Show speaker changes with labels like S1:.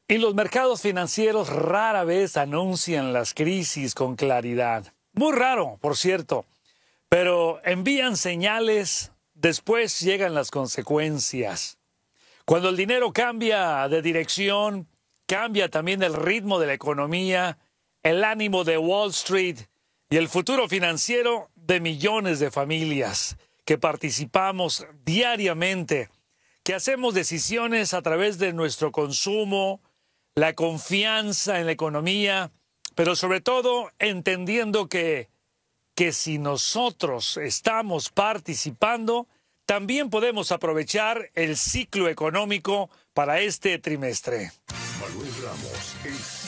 S1: Y los mercados financieros rara vez anuncian las crisis con claridad. Muy raro, por cierto, pero envían señales, después llegan las consecuencias. Cuando el dinero cambia de dirección, cambia también el ritmo de la economía, el ánimo de Wall Street y el futuro financiero de millones de familias que participamos diariamente, que hacemos decisiones a través de nuestro consumo, la confianza en la economía, pero sobre todo entendiendo que si nosotros estamos participando, también podemos aprovechar el ciclo económico para este trimestre.
S2: Manuel Ramos, el